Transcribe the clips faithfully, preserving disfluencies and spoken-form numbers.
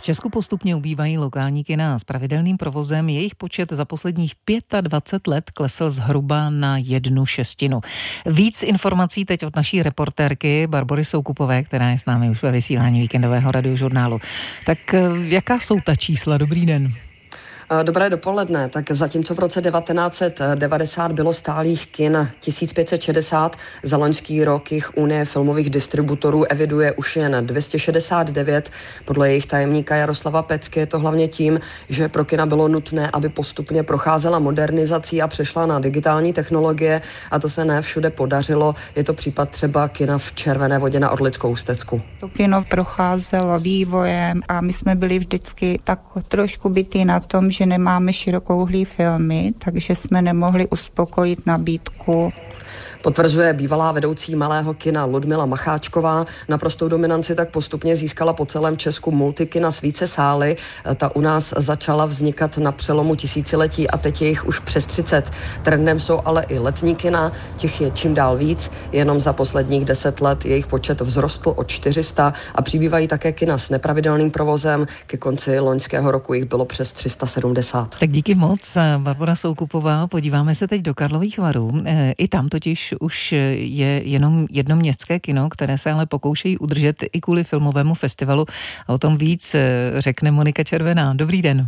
Česku postupně ubývají lokální kina s pravidelným provozem. Jejich počet za posledních dvacet pět let klesl zhruba na jednu šestinu. Víc informací teď od naší reportérky Barbory Soukupové, která je s námi už ve vysílání víkendového radiožurnálu. Tak jaká jsou ta čísla? Dobrý den. Dobré dopoledne. Tak zatímco v roce devatenáct set devadesát bylo stálých kin tisíc pět set šedesát, za loňský rok jich Unie filmových distributorů eviduje už jen dvě stě šedesát devět. Podle jejich tajemníka Jaroslava Pecky je to hlavně tím, že pro kina bylo nutné, aby postupně procházela modernizací a přešla na digitální technologie, a to se ne všude podařilo. Je to případ třeba kina v Červené Vodě na Orlickou Ústecku. To kino procházelo vývojem a my jsme byli vždycky tak trošku bití na tom, že nemáme širokouhlý filmy, takže jsme nemohli uspokojit nabídku. Potvrzuje bývalá vedoucí malého kina Ludmila Macháčková. Naprostou dominanci tak postupně získala po celém Česku multikina s více sály. Ta u nás začala vznikat na přelomu tisíciletí a teď je jich už přes třicet. Trendem jsou ale i letní kina, těch je čím dál víc. Jenom za posledních deset let jejich počet vzrostl o čtyři sta a přibývají také kina s nepravidelným provozem. Ke konci loňského roku jich bylo přes tři sta sedmdesát. Tak díky moc, Barbora Soukupová. Podíváme se teď do Karlových Varů. I tam totiž už je jenom jedno městské kino, které se ale pokoušejí udržet i kvůli filmovému festivalu. A o tom víc řekne Monika Červená. Dobrý den.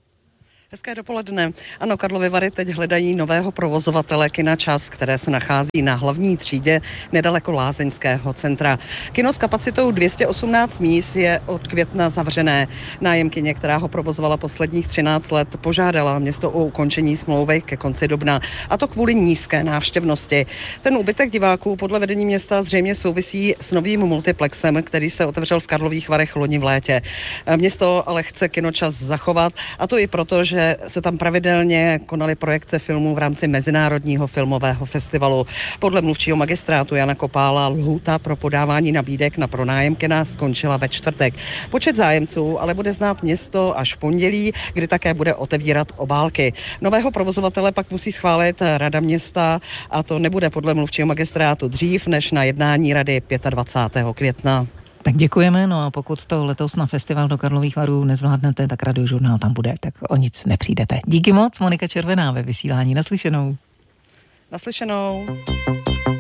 Hezké dopoledne. Ano, Karlovy Vary teď hledají nového provozovatele kina Čas, které se nachází na hlavní třídě nedaleko Lázeňského centra. Kino s kapacitou dvě stě osmnáct míst je od května zavřené. Nájemkyně, která ho provozovala posledních třináct let, požádala město o ukončení smlouvy ke konci dubna, a to kvůli nízké návštěvnosti. Ten úbytek diváků podle vedení města zřejmě souvisí s novým multiplexem, který se otevřel v Karlových Varech loni v létě. Město ale chce Kino Čas zachovat, a to i proto, že se tam pravidelně konaly projekce filmů v rámci Mezinárodního filmového festivalu. Podle mluvčího magistrátu Jana Kopála lhůta pro podávání nabídek na pronájem kina skončila ve čtvrtek. Počet zájemců ale bude znát město až v pondělí, kdy také bude otevírat obálky. Nového provozovatele pak musí schválit Rada města, a to nebude podle mluvčího magistrátu dřív než na jednání rady dvacátého pátého května. Tak děkujeme, no a pokud to letos na festival do Karlových Varů nezvládnete, tak radiožurnál tam bude, tak o nic nepřijdete. Díky moc, Monika Červená ve vysílání. Naslyšenou. Naslyšenou.